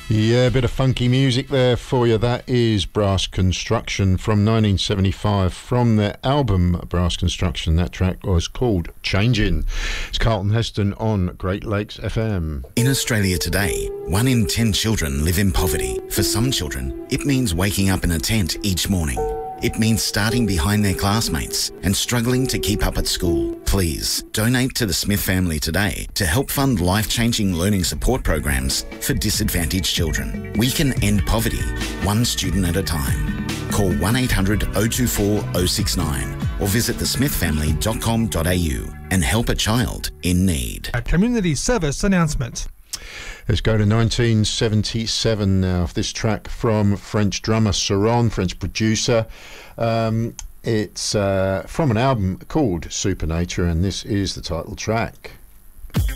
Yeah, a bit of funky music there for you. That is Brass Construction from 1975 from their album Brass Construction. That track was called Changin'. It's Carlton Heston on Great Lakes FM. In Australia today, 1 in 10 children live in poverty. For some children, it means waking up in a tent each morning. It means starting behind their classmates and struggling to keep up at school. Please donate to the Smith family today to help fund life-changing learning support programs for disadvantaged children. We can end poverty, one student at a time. Call 1800 024 069 or visit thesmithfamily.com.au and help a child in need. A community service announcement. Let's go to 1977 now. This track from French drummer Saron, French producer. It's from an album called Supernature, and this is the title track.